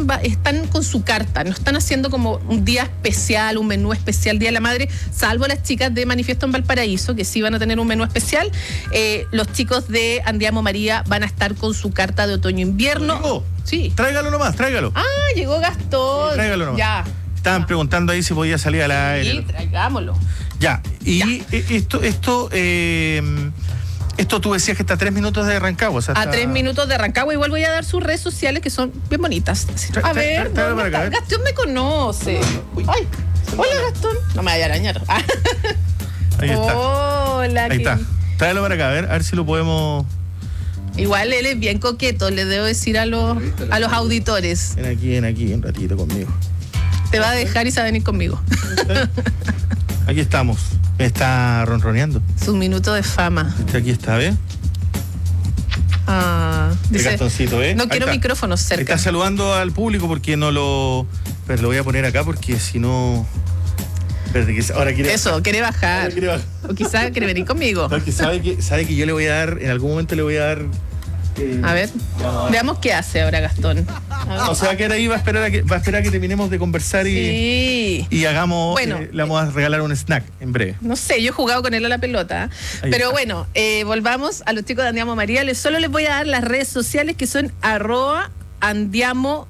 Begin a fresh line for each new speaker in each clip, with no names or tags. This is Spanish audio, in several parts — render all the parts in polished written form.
están con su carta, no están haciendo como un día especial, un menú especial, Día de la Madre, salvo las chicas de Manifiesto en Valparaíso, que sí van a tener un menú especial. Los chicos de Andiamo María van a estar con su carta de otoño-invierno.
¿Llegó?
Sí.
Tráigalo nomás, tráigalo.
Ah, llegó Gastón.
Sí, tráigalo nomás.
Ya.
Estaban preguntando ahí si podía salir al aire.
Sí, traigámoslo.
Ya, y esto tú decías que está a 3 minutos de Rancagua. O sea,
A 3 minutos de Rancagua. Igual voy a dar sus redes sociales, que son bien bonitas. A ver, ¿dónde está? Gastón me conoce. Ay, hola Gastón. No me vaya a arañar.
Ahí está.
Hola.
Ahí está. Tráelo para acá, a ver si lo podemos...
Igual él es bien coqueto, le debo decir a los auditores.
Ven aquí, un ratito conmigo.
Te va a dejar y se va a venir conmigo.
Aquí estamos. Está ronroneando.
Su minuto de fama.
Aquí está, ¿ves?
Dice,
el Gastoncito, ¿ves?
no quiero micrófonos cerca.
Está saludando al público porque no lo... Pero lo voy a poner acá porque si no... Ahora quiere
eso,
bajar.
quiere bajar. O quizá quiere venir conmigo.
Porque sabe que yo le voy a dar, en algún momento le voy a dar...
A ver, veamos qué hace ahora Gastón.
O sea, que ahora ahí va a esperar a que terminemos de conversar y hagamos,
bueno,
le vamos a regalar un snack en breve.
No sé, yo he jugado con él a la pelota. Pero está. Bueno, volvamos a los chicos de Andiamo María. Solo les voy a dar las redes sociales que son @Andiamo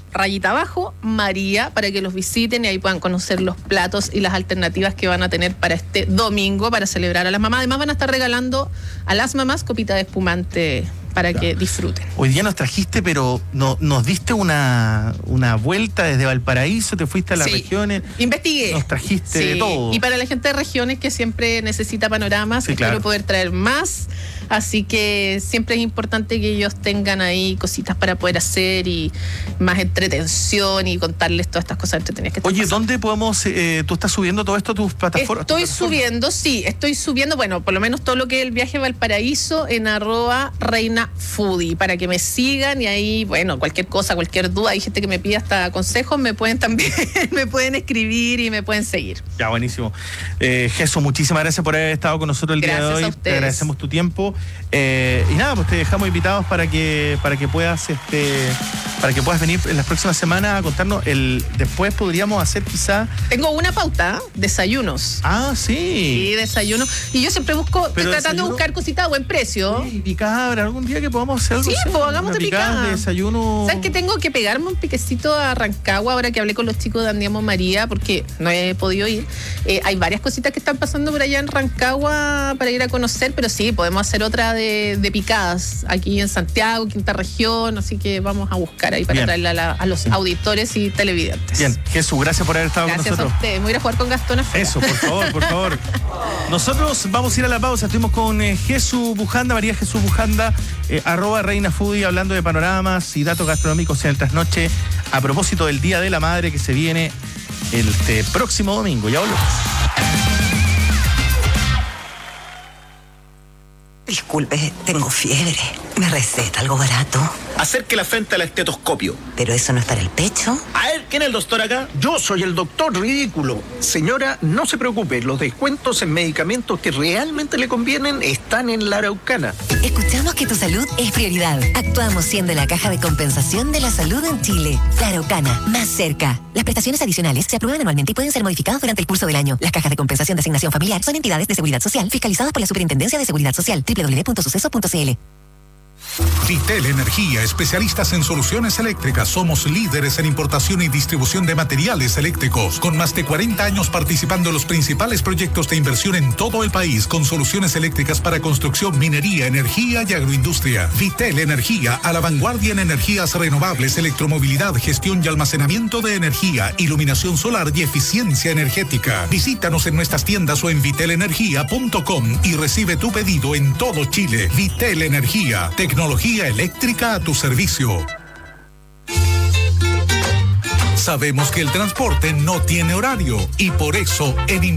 María, para que los visiten y ahí puedan conocer los platos y las alternativas que van a tener para este domingo para celebrar a las mamás. Además van a estar regalando a las mamás copita de espumante para que disfruten.
Hoy día nos trajiste, pero nos diste una vuelta desde Valparaíso, te fuiste a las regiones.
Investigué.
Nos trajiste de todo.
Y para la gente de regiones que siempre necesita panoramas, espero poder traer más. Así que siempre es importante que ellos tengan ahí cositas para poder hacer y más entretención y contarles todas estas cosas entretenidas que están pasando.
¿Dónde podemos, tú estás subiendo todo esto a tus plataformas?
Estoy subiendo, bueno, por lo menos todo lo que es el viaje a Valparaíso en @ReinaFoodie, para que me sigan y ahí, bueno, cualquier cosa, cualquier duda, hay gente que me pide hasta consejos, me pueden también, me pueden escribir y me pueden seguir.
Ya, buenísimo. Jesús, muchísimas gracias por haber estado con nosotros el día de hoy.
A ustedes.
Te agradecemos tu tiempo. Y nada, pues te dejamos invitados para que puedas venir en las próximas semanas a contarnos. Después podríamos hacer quizá...
Tengo una pauta, desayunos.
Ah, sí.
Sí, desayuno. Y yo siempre estoy tratando de buscar cositas a buen precio.
Sí, picada, ¿habrá algún día que podamos hacer algo?
Sí, pues hagamos de picada.
De desayuno.
¿Sabes que tengo que pegarme un piquecito a Rancagua ahora que hablé con los chicos de Andiamo María? Porque no he podido ir. Hay varias cositas que están pasando por allá en Rancagua para ir a conocer, pero sí, podemos hacer otra de picadas aquí en Santiago, Quinta Región, así que vamos a buscar ahí para traerla a los auditores y televidentes.
Bien, Jesús, gracias por haber estado con nosotros.
Gracias a ustedes. Me voy a ir a jugar con Gastón afuera.
Eso, por favor. Nosotros vamos a ir a la pausa. Estuvimos con Jesús Bujanda, María Jesús Bujanda, @ReinaFoodie, hablando de panoramas y datos gastronómicos en el trasnoche a propósito del Día de la Madre que se viene el próximo domingo. Ya volvemos.
Disculpe, tengo fiebre. ¿Me receta algo barato?
Acerque la frente al estetoscopio.
¿Pero eso no es para el pecho?
A ver, ¿quién es el doctor acá?
Yo soy el doctor ridículo. Señora, no se preocupe, los descuentos en medicamentos que realmente le convienen están en la Araucana.
Escuchamos que tu salud es prioridad. Actuamos siendo la caja de compensación de la salud en Chile. La Araucana, más cerca. Las prestaciones adicionales se aprueban anualmente y pueden ser modificadas durante el curso del año. Las cajas de compensación de asignación familiar son entidades de seguridad social fiscalizadas por la Superintendencia de Seguridad Social. www.suceso.cl.
Vitel Energía, especialistas en soluciones eléctricas. Somos líderes en importación y distribución de materiales eléctricos, con más de 40 años participando en los principales proyectos de inversión en todo el país, con soluciones eléctricas para construcción, minería, energía y agroindustria. Vitel Energía, a la vanguardia en energías renovables, electromovilidad, gestión y almacenamiento de energía, iluminación solar y eficiencia energética. Visítanos en nuestras tiendas o en vitelenergia.com y recibe tu pedido en todo Chile. Vitel Energía, tecnología eléctrica a tu servicio. Sabemos que el transporte no tiene horario y por eso en